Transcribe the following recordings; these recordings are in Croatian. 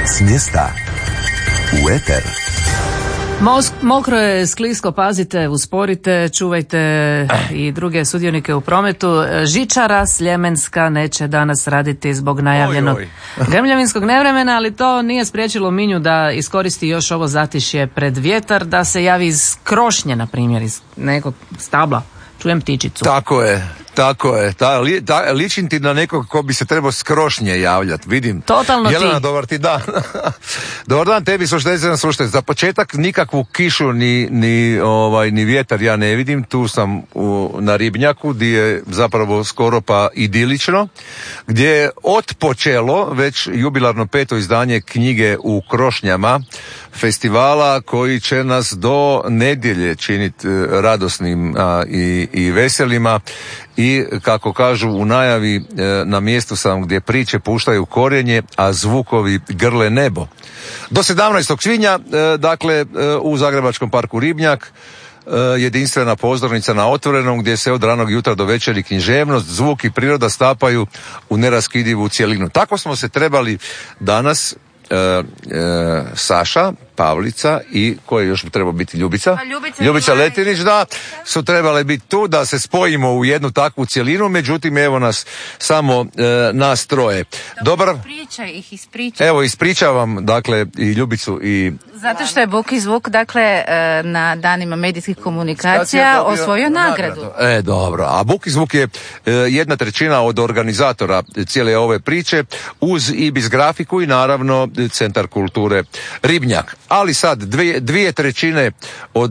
S mjesta u eter. Mokro je, sklisko, pazite, usporite, čuvajte i druge sudionike u prometu. Žičara Sljemenska neće danas raditi zbog najavljenog grmljavinskog nevremena, ali to nije spriječilo Minju da iskoristi još ovo zatišje pred vjetar, da se javi iz krošnje, na primjer, iz nekog stabla. Čujem ptičicu. Tako je. Ličim ti na nekog ko bi se trebao s krošnje javljati. Vidim. Totalno Jelena, ti. dobar ti dan. Dobar dan tebi, slušajte. Za početak nikakvu kišu ni vjetar ja ne vidim. Tu sam na Ribnjaku, gdje je zapravo skoro pa idilično, gdje je otpočelo već jubilarno 5. izdanje knjige u krošnjama, festivala koji će nas do nedjelje činiti radosnim i veselima. I kako kažu u najavi, na mjestu sam gdje priče puštaju korijenje, a zvukovi grle nebo. Do 17. svibnja, dakle, u Zagrebačkom parku Ribnjak, jedinstvena pozornica na otvorenom gdje se od ranog jutra do večeri književnost, zvuk i priroda stapaju u neraskidivu cjelinu. Tako smo se trebali danas Saša, Pavlica i ko je još trebao biti Ljubica Letinić, da, su trebale biti tu da se spojimo u jednu takvu cjelinu, međutim evo nas samo nas troje. Dobar. Evo, ispričavam, dakle, i Ljubicu i... Zato što je Buk i zvuk, dakle, na danima medijskih komunikacija osvojio nagradu. Dobro. A Buk i zvuk je 1/3 od organizatora cijele ove priče, uz Ibis grafiku i naravno Centar kulture Ribnjak. Ali sad 2/3 od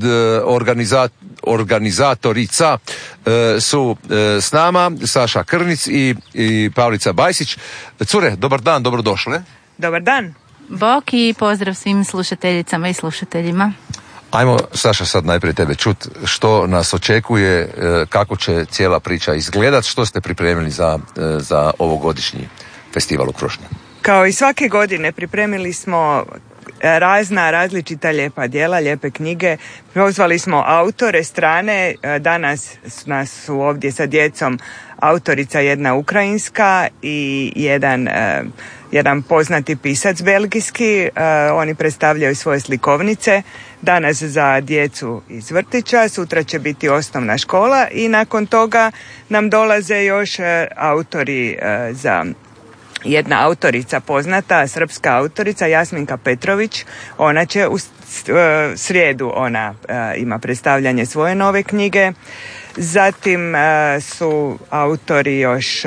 organizatorica su s nama, Saša Krnic i Pavlica Bajsić. Cure, dobar dan, dobrodošle. Dobar dan. Bok i pozdrav svim slušateljicama i slušateljima. Ajmo, Saša, sad najprije tebe čut što nas očekuje, kako će cijela priča izgledat, što ste pripremili za ovogodišnji festival u krošnji. Kao i svake godine pripremili smo različita lijepa djela, lijepe knjige. Pozvali smo autore strane, danas nas su ovdje sa djecom autorica jedna ukrajinska i jedan poznati pisac belgijski. Oni predstavljaju svoje slikovnice. Danas za djecu iz vrtića, sutra će biti osnovna škola i nakon toga nam dolaze još autori jedna autorica poznata, srpska autorica Jasminka Petrović. Ona će u srijedu, ona ima predstavljanje svoje nove knjige. Zatim su autori još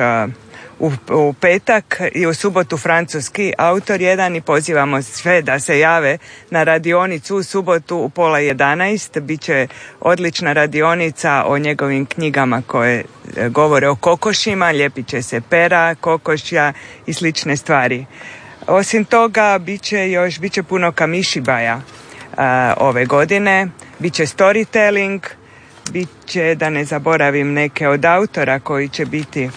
u petak i u subotu francuski autor jedan i pozivamo sve da se jave na radionicu u subotu u 10:30. Biće odlična radionica o njegovim knjigama koje govore o kokošima, lijepit će se pera, kokošja i slične stvari. Osim toga, biće puno kamišibaja ove godine, biće storytelling, biće, da ne zaboravim neke od autora koji će biti,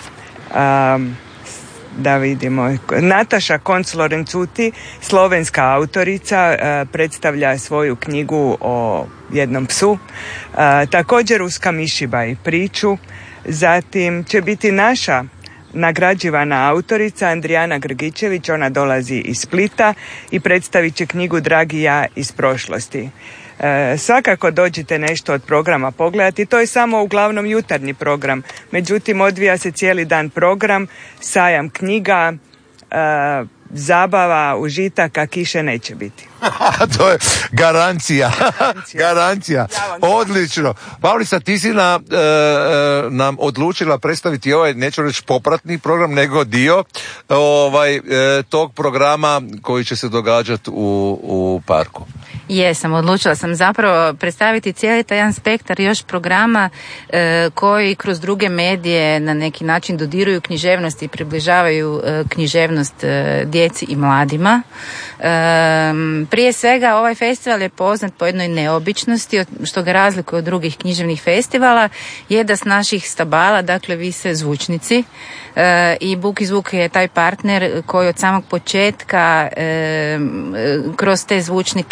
da vidimo, Nataša Konc-Lorencuti, slovenska autorica, predstavlja svoju knjigu o jednom psu, također uz kamišibaj priču. Zatim će biti naša nagrađivana autorica Andrijana Grgićević, ona dolazi iz Splita i predstavit će knjigu Dragi ja iz prošlosti. Svakako dođite nešto od programa pogledati, to je samo uglavnom jutarnji program, međutim odvija se cijeli dan program, sajam knjiga, zabava, užitaka, kiše neće biti. To je garancija. Garancija. Odlično. Pavlica, ti si nam odlučila predstaviti ovaj, neću reći popratni program, nego dio tog programa koji će se događati u parku. Jesam, odlučila sam zapravo predstaviti cijeli taj jedan spektar još programa koji kroz druge medije na neki način dodiruju književnost i približavaju književnost djeci i mladima. Prije svega ovaj festival je poznat po jednoj neobičnosti, što ga razlikuje od drugih književnih festivala, je da s naših stabala, dakle, vise zvučnici i Buk i zvuk je taj partner koji od samog početka kroz te zvučnike, kroz te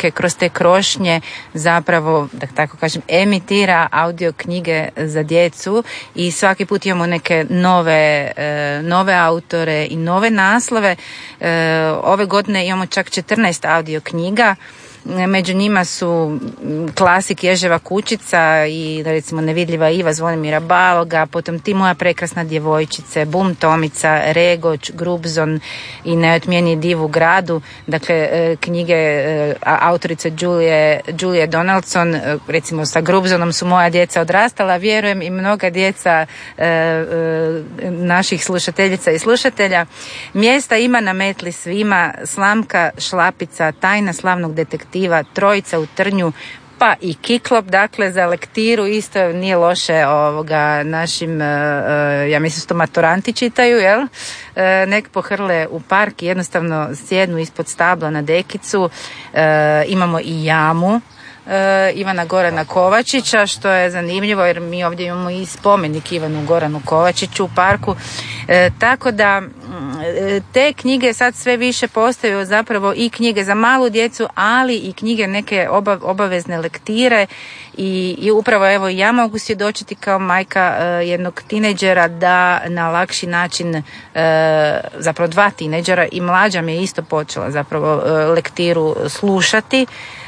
Krošnje zapravo, da tako kažem, emitira audio knjige za djecu i svaki put imamo neke nove autore i nove naslove. Ove godine imamo čak 14 audio knjiga. Među njima su klasik Ježeva kućica i recimo Nevidljiva Iva Zvonimira Baloga, potom Ti moja prekrasna djevojčice, Bum Tomica, Regoć, Grubzon i Najotmijeniji div u gradu. Dakle, knjige autorice Julie Donaldson, recimo sa Grubzonom su moja djeca odrastala, vjerujem i mnoga djeca naših slušateljica i slušatelja. Mjesta ima na metli svima, Slamka Šlapica, Tajna slavnog detektiva, Trojica u trnju, pa i Kiklop, dakle za lektiru isto nije loše našim, ja mislim što maturanti čitaju, jel? Nek pohrle u park i jednostavno sjednu ispod stabla na dekicu. Imamo i Jamu Ivana Gorana Kovačića, što je zanimljivo jer mi ovdje imamo i spomenik Ivanu Goranu Kovačiću u parku. Tako da te knjige sad sve više postaju zapravo i knjige za malu djecu, ali i knjige neke obavezne lektire i upravo evo ja mogu svjedočiti kao majka jednog tinejdžera da na lakši način, zapravo 2 tinejdžera i mlađa mi je isto počela zapravo lektiru slušati.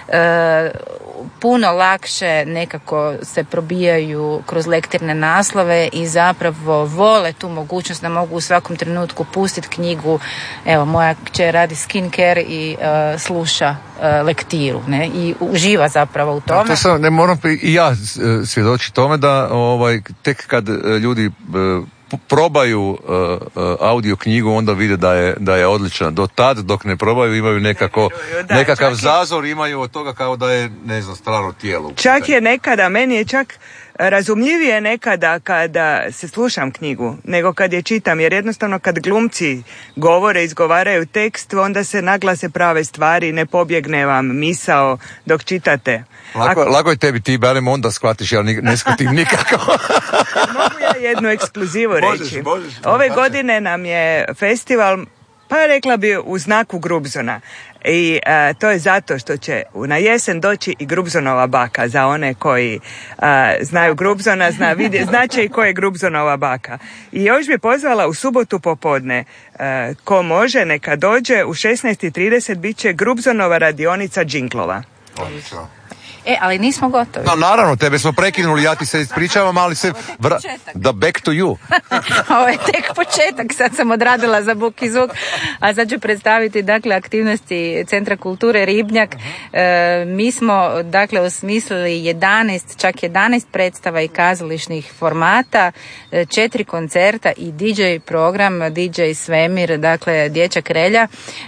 Puno lakše nekako se probijaju kroz lektirne naslove i zapravo vole tu mogućnost da mogu u svakom trenutku pustiti knjigu. Evo, moja kćer radi skincare i sluša lektiru, ne, i uživa zapravo u tome. To sam, ne moram i ja svjedočiti tome da tek kad ljudi probaju audio knjigu, onda vide da je odlična. Do tad, dok ne probaju, imaju nekakav zazor, imaju od toga kao da je, ne znam, strano tijelo. Čak je nekada, meni je čak razumljivije nekada kada se slušam knjigu, nego kad je čitam, jer jednostavno kad glumci govore, izgovaraju tekst, onda se naglase prave stvari, ne pobjegne vam misao dok čitate. Lako je tebi, ti barem onda shvatiš, ja ne shvatim nikako. Mogu ja jednu ekskluzivu reći. Možeš, ove godine nam je festival, pa rekla bi u znaku Grubzona. I to je zato što će na jesen doći i Grubzonova baka. Za one koji znaju Grubzona, znaće i ko je Grubzonova baka. I još bi pozvala u subotu popodne, ko može neka dođe, u 16:30 bit će Grubzonova radionica džinklova. Odlično. Ali nismo gotovi. No, naravno, tebe smo prekinuli, ja ti se ispričavam, ali se... back to you. Ovo je tek početak, sad sam odradila za Buk i Zvuk, a sad ću predstaviti, dakle, aktivnosti Centra kulture Ribnjak. Mi smo, dakle, osmislili 11 predstava i kazališnih formata, 4 koncerta i DJ program, DJ Svemir, dakle, Dječak Relja.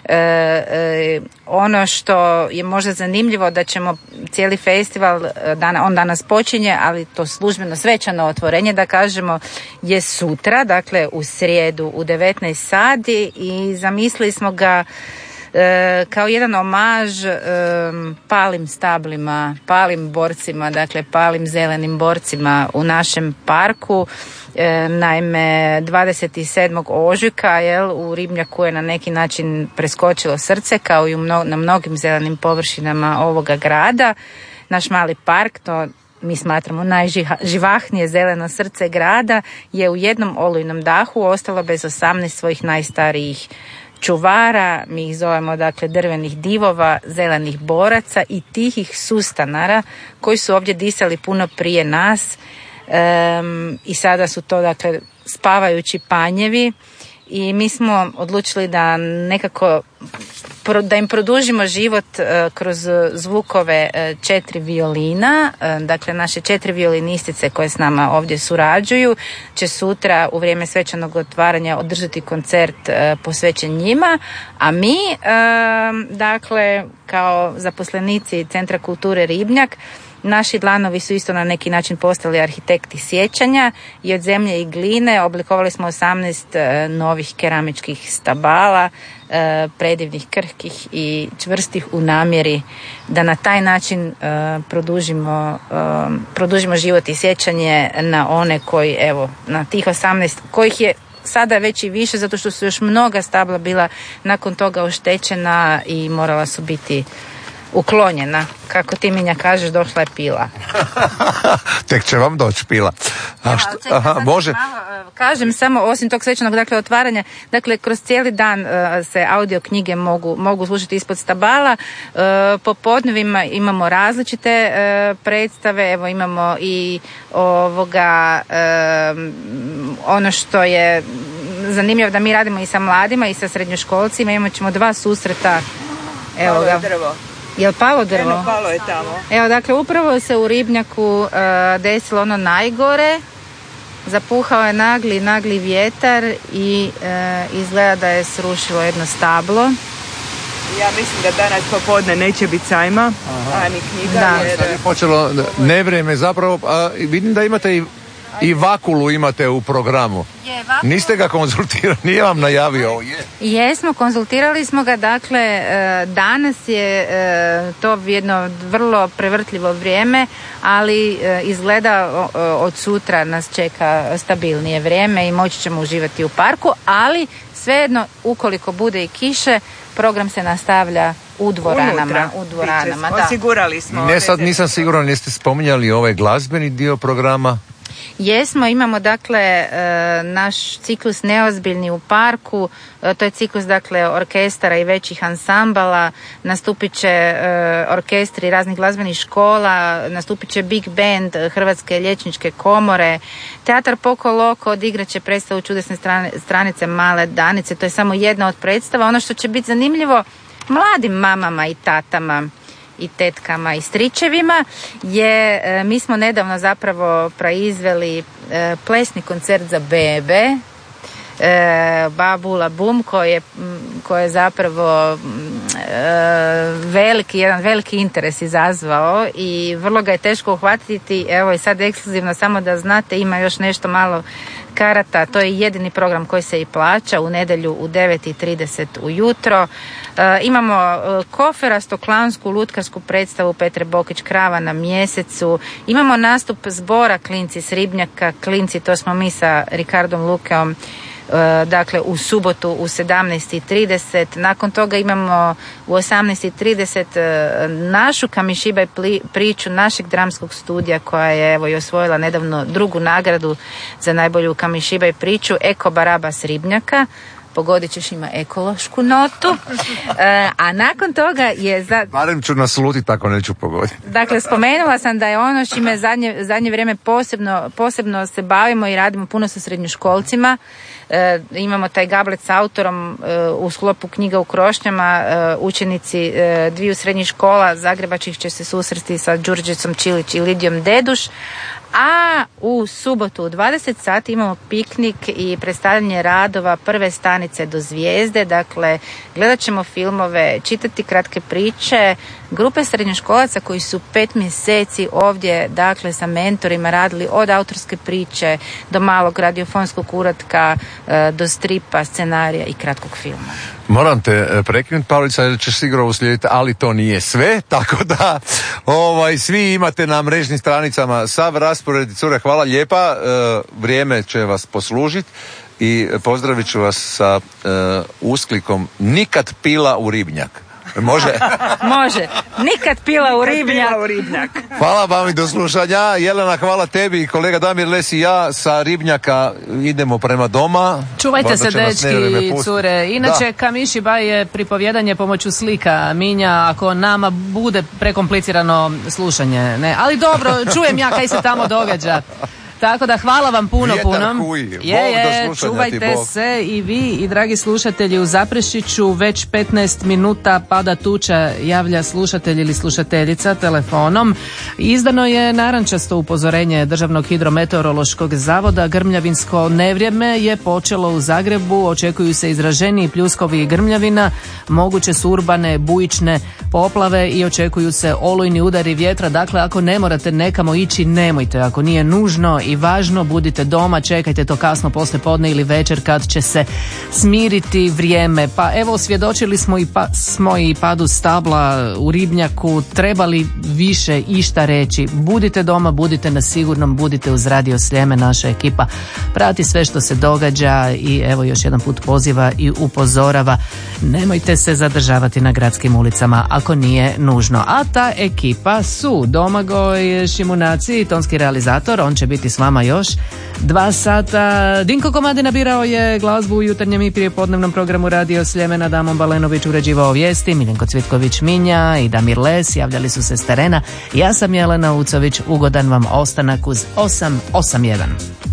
Ono što je možda zanimljivo da ćemo cijeli festival, on danas počinje, ali to službeno svečano otvorenje, da kažemo, je sutra, dakle u srijedu u 19 sati i zamislili smo ga kao jedan omaž palim stablima, palim borcima, dakle palim zelenim borcima u našem parku. Naime, 27. ožujka u Ribnjaku je na neki način preskočilo srce, kao i na mnogim zelenim površinama ovoga grada. Naš mali park, to mi smatramo najživahnije zeleno srce grada, je u jednom olujnom dahu ostalo bez 18 svojih najstarijih čuvara, mi ih zovemo dakle drvenih divova, zelenih boraca i tihih sustanara koji su ovdje disali puno prije nas i sada su to dakle spavajući panjevi i mi smo odlučili da nekako da im produžimo život kroz zvukove 4 violina. Dakle, naše 4 violinistice koje s nama ovdje surađuju će sutra u vrijeme svečanog otvaranja održati koncert posvećen njima, a mi, dakle, kao zaposlenici Centra kulture Ribnjak, naši dlanovi su isto na neki način postali arhitekti sjećanja i od zemlje i gline oblikovali smo 18 novih keramičkih stabala, predivnih, krhkih i čvrstih u namjeri da na taj način produžimo život i sjećanje na one koji, evo, na tih 18, kojih je sada već i više, zato što su još mnoga stabla bila nakon toga oštećena i morala su biti uklonjena. Kako ti, Minja, kažeš, došla je pila. Tek će vam doći pila. Može. Kažem samo, osim tog svečanog, dakle, otvaranja, dakle, kroz cijeli dan se audio knjige mogu slušati ispod stabala. Po podnevima imamo različite predstave, evo imamo i ono što je zanimljivo da mi radimo i sa mladima i sa srednjoškolcima, imat ćemo 2 susreta. Evo ga. Jel palo drvo? Eno, palo je tamo. Evo, dakle, upravo se u Ribnjaku desilo ono najgore. Zapuhao je nagli vjetar i izgleda da je srušilo jedno stablo. Ja mislim da danas popodne neće biti sajma, a ni knjiga. Da. Jer... Sad je počelo nevrijeme zapravo, a vidim da imate i Vakulu imate u programu. Niste ga konzultirali, nije vam najavio? Jesmo, konzultirali smo ga, dakle, danas je to jedno vrlo prevrtljivo vrijeme, ali izgleda od sutra nas čeka stabilnije vrijeme i moći ćemo uživati u parku, ali svejedno, ukoliko bude i kiše, program se nastavlja u dvoranama. Da. Osigurali smo. Ne, sad nisam siguran, jeste spominjali ovaj glazbeni dio programa? Jesmo, imamo dakle naš ciklus Neozbiljni u parku, to je ciklus dakle orkestara i većih ansambala, nastupit će orkestri raznih glazbenih škola, nastupit će Big Band Hrvatske liječničke komore, Teatar Poko Loko odigrat će predstavu Čudesne stranice Male Danice, to je samo jedna od predstava. Ono što će biti zanimljivo mladim mamama i tatama i tetkama i stričevima je, mi smo nedavno zapravo proizveli plesni koncert za bebe, Babula Bum, koji je zapravo jedan veliki interes izazvao i vrlo ga je teško uhvatiti. Evo i sad ekskluzivno, samo da znate, ima još nešto malo karata, to je jedini program koji se i plaća u nedjelju u 9:30 ujutro. Imamo koferasto klansku lutkarsku predstavu Petre Bokić Krava na mjesecu. Imamo nastup zbora Klinci s Ribnjaka. Klinci, to smo mi sa Rikardom Lukeom, dakle u subotu u 17:30. Nakon toga imamo u 18:30 našu Kamišibaj priču našeg dramskog studija koja je evo i osvojila nedavno 2. nagradu za najbolju Kamišibaj priču, Eko Baraba s Ribnjaka. Pogodit ćeš, ima ekološku notu. A nakon toga je... Barem ću naslutiti ako neću pogoditi. Dakle, spomenula sam da je ono s čime zadnje vrijeme posebno se bavimo i radimo puno sa srednjoškolcima. Imamo taj gablet s autorom u sklopu knjiga u krošnjama. Učenici 2 srednjih škola zagrebačkih će se susresti sa Đurđicom Čilić i Lidijom Deduš. A u subotu u 20 sati imamo piknik i predstavljanje radova Prve stanice do zvijezde. Dakle, gledat ćemo filmove, čitati kratke priče, grupe srednjoškolaca koji su 5 mjeseci ovdje, dakle, sa mentorima radili od autorske priče do malog radiofonskog uratka, do stripa, scenarija i kratkog filma. Moram te prekinuti, Pavlica, jer ćeš sigurno uslijediti, ali to nije sve, tako da svi imate na mrežnim stranicama sav raspored. Cure, hvala lijepa, vrijeme će vas poslužiti i pozdravit ću vas sa usklikom nikad pila u Ribnjak. Može? Može. Nikad pila u Ribnjak. Hvala vam i do slušanja. Jelena, hvala tebi i kolega Damir Les i ja sa Ribnjaka idemo prema doma. Čuvajte se, dečki i cure. Inače, Kamišibaj je pripovjedanje pomoću slika. Minja, ako nama bude prekomplicirano slušanje. Ne, ali dobro, čujem ja kaj se tamo događa. Tako da hvala vam puno. Čuvajte se i vi i dragi slušatelji. U Zaprešiću već 15 minuta pada tuča, javlja slušatelj ili slušateljica telefonom. Izdano je narančasto upozorenje Državnog hidrometeorološkog zavoda. Grmljavinsko nevrijeme je počelo u Zagrebu, očekuju se izraženiji pljuskovi i grmljavina, moguće su urbane bujične poplave i očekuju se olujni udari vjetra. Dakle, ako ne morate nekamo ići, nemojte. Ako nije nužno i važno, budite doma, čekajte to kasno poslije podne ili večer kad će se smiriti vrijeme. Pa evo, svjedočili smo i padu stabla u ribnjaku, trebali više išta reći. Budite doma, budite na sigurnom, budite uz Radio Sljeme, naša ekipa prati sve što se događa i evo još jedan put poziva i upozorava, nemojte se zadržavati na gradskim ulicama ako nije nužno. A ta ekipa su Domagoj Šimunaci, tonski realizator, on će biti s vama još 2 sata. Dinko Komadina birao je glazbu u jutarnjem i prijepodnevnom programu Radio Sljemena, Damon Balenović uređivao vijesti, Miljenko Cvitković Minja i Damir Les javljali su se s terena. Ja sam Jelena Ucović, ugodan vam ostanak uz 881.